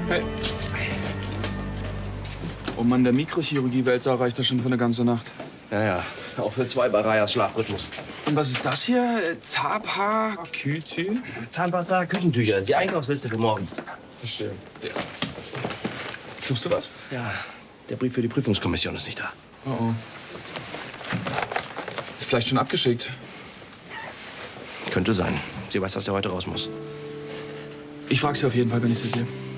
Hey. Oh Mann, der Mikrochirurgie-Wälzer reicht ja schon für eine ganze Nacht. Ja, ja. Auch für 2 bei Rayas Schlafrhythmus. Und was ist das hier? Zapha, Kütü? Zahnpasta, Küchentücher. Die Einkaufsliste für morgen. Verstehe. Ja. Suchst du was? Ja, der Brief für die Prüfungskommission ist nicht da. Oh, oh. Vielleicht schon abgeschickt. Könnte sein. Sie weiß, dass der heute raus muss. Ich frage sie auf jeden Fall, wenn ich sie sehe.